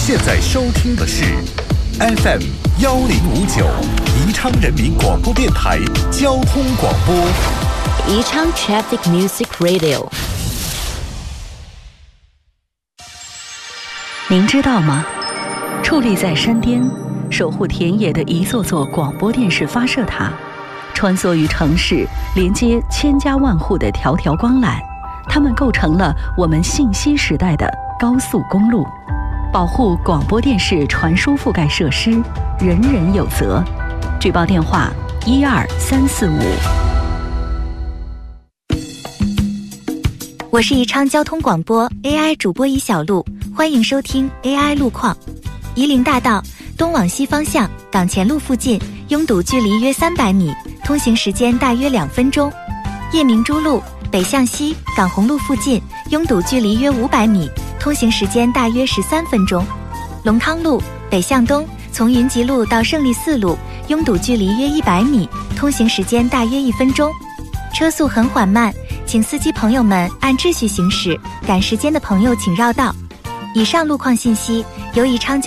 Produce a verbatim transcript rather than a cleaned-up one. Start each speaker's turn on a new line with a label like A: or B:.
A: 现在收听的是 F M 幺零五九宜昌人民广播电台交通广播，
B: 宜昌 Traffic Music Radio。
C: 您知道吗？矗立在山巅，守护田野的一座座广播电视发射塔，穿梭于城市，连接千家万户的条条光缆，它们构成了我们信息时代的高速公路。保护广播电视传输覆盖设施，人人有责。举报电话：一二三四五。
D: 我是宜昌交通广播 A I 主播宜小璐，欢迎收听 A I 路况。夷陵大道东往西方向港前路附近拥堵距离约三百米，通行时间大约两分钟。夜明珠路北向西港红路附近拥堵距离约五百米，通行时间大约十三分钟。龙康路北向东从云集路到胜利四路拥堵距离约一百米，通行时间大约一分钟。车速很缓慢，请司机朋友们按秩序行驶，赶时间的朋友请绕道。以上路况信息由宜昌